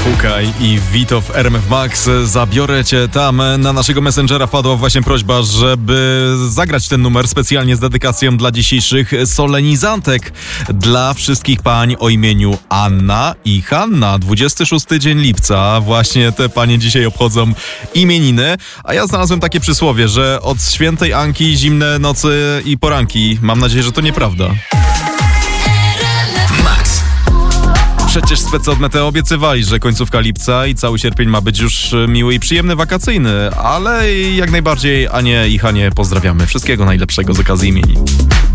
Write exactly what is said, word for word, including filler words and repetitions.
Fukaj i Vito w R M F Max. Zabiorę cię tam. Na naszego Messengera wpadła właśnie prośba, żeby zagrać ten numer specjalnie z dedykacją dla dzisiejszych solenizantek. Dla wszystkich pań o imieniu Anna i Hanna. dwudziesty szósty dzień lipca. Właśnie te panie dzisiaj obchodzą imieniny. A ja znalazłem takie przysłowie, że od świętej Anki zimne nocy i poranki. Mam nadzieję, że to nieprawda. Przecież specy od Meteo obiecywali, że końcówka lipca i cały sierpień ma być już miły i przyjemny, wakacyjny, ale jak najbardziej Anię i Hanie pozdrawiamy. Wszystkiego najlepszego z okazji imienin.